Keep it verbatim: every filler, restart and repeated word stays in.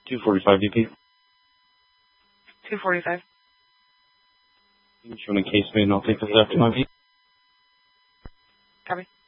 two forty-five D P. two forty-five. You want a case made and I'll take this after my beat. Copy.